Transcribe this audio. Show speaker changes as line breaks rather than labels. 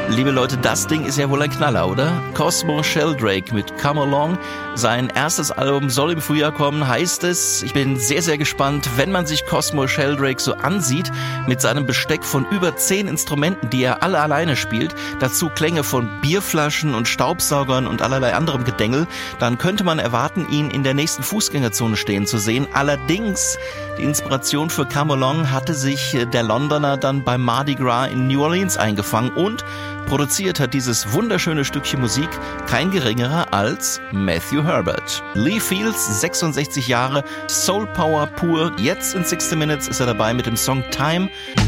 Liebe Leute, das Ding ist ja wohl ein Knaller, oder? Cosmo Sheldrake mit Come Along. Sein erstes Album soll im Frühjahr kommen, heißt es. Ich bin sehr, sehr gespannt, wenn man sich Cosmo Sheldrake so ansieht, mit seinem Besteck von über 10 Instrumenten, die er alle alleine spielt, dazu Klänge von Bierflaschen und Staubsaugern und allerlei anderem Gedängel, dann könnte man erwarten, ihn in der nächsten Fußgängerzone stehen zu sehen. Allerdings, die Inspiration für Come Along hatte sich der Londoner dann beim Mardi Gras in New Orleans eingefangen und produziert hat dieses wunderschöne Stückchen Musik kein geringerer als Matthew Herbert. Lee Fields, 66 Jahre, Soul Power pur. Jetzt in 60 Minutes ist er dabei mit dem Song Time.